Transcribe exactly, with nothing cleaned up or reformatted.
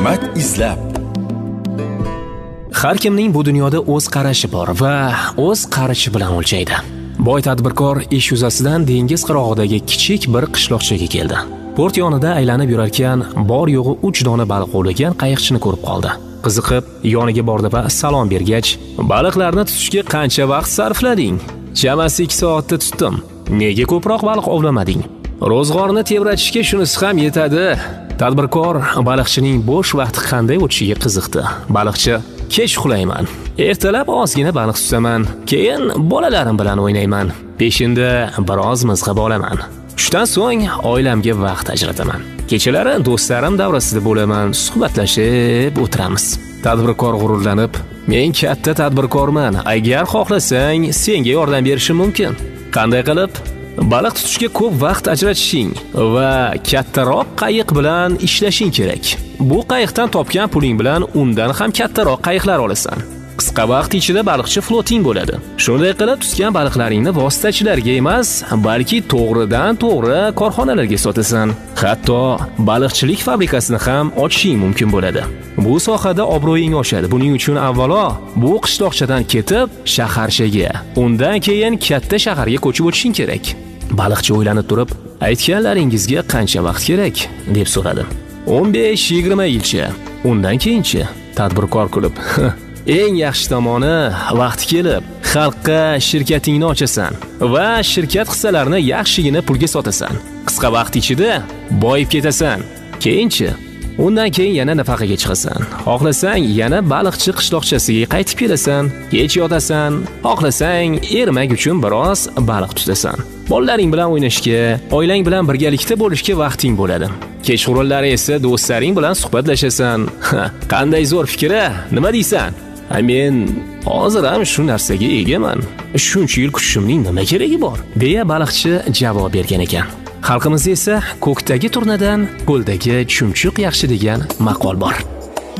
hikmat izlab. Har kimning bu dunyoda o'z qarashi bor va o'z qarashi bilan o'lchaydi. Boy tadbirkor ish yuzasidan dengiz qirog'idagi kichik bir qishloqchaga keldi. Port yonida aylanib yurarkan, bor yo'g'i uch dona baliq ovlagan qayiqchini ko'rib qoldi. Qiziqib, yoniga bordi va salom bergach, "Baliqlarni tutishga qancha vaqt sarflading?" "Chamasi ikki soatda tutdim." "Nega ko'proq baliq ovlamading?" "Ro'zg'orni tebratishga shunisi ham yetadi." Tadbirkor baliqchining bo'sh vaqti qanday o'tishiga qiziqdi. Baliqchi: "Kech uxlayman. Ertalab ozgina baliq tutaman, keyin bolalarim bilan o'ynayman. Peshinda biroz mizg'ib olaman. Shundan so'ng oilamga vaqt ajrataman. Kechalari do'stlarim davrasida bo'laman, suhbatlashib o'tiramiz." Tadbirkor g'ururlanib: "Men katta tadbirkorman. Agar xohlasang, senga yordam berishim mumkin. Qanday qilib? Baliq tutishga ko'p vaqt ajratishing va kattaroq qayiq bilan ishlashing kerak. Bu qayiqdan topgan puling bilan undan ham kattaroq qayiqlar olasan. Qisqa vaqt ichida baliqchi floting bo'ladi. Shunday qilib tutgan baliqlaringni vositachilarga emas, balki to'g'ridan to'g'ri korxonalarga sotasan. Hatto baliqchilik fabrikasini ham ochishing mumkin bo'ladi. Bu sohada obro'ying oshadi. Buning uchun avvalo bu qishloqchadan ketib shaharchaga, undan keyin katta shaharga ko'chib o'tishing kerak." Baliqchi o'ylanib turib, "Aytganlaringizga qancha vaqt kerak?" deb so'radi. o'n besh yigirma yilcha. "Undan keyinchi?" Tadbirkor kulib: "Eng yaxshi tomoni, vaqti kelib, xalqqa shirkatingni ochasan va shirkat hissalarini yaxshigina pulga sotasan. Qisqa vaqt ichida boyib ketasan. Keyinchi? Undan keyin yana nafaqaga chiqasan. Xohlasang, yana baliqchi qishloqchasiga qaytib kelasan. Kech yotasan. Xohlasang, ermak uchun biroz baliq tutasan. Bolalaring bilan o'ynashga, oilang bilan birgalikda bo'lishga vaqting bo'ladi. Kechqurunlari esa do'stlaring bilan suhbatlashasan. Qanday zo'r fikr-a? Nima deysan?" "Men hozir ham shu narsaga egaman. Shuncha yil kutishimning nima keragi bor?" deya baliqchi javob bergan ekan. Xalqimizda esa ko'kdagi turnadan qo'ldagi chumchuq yaxshi degan maqol bor.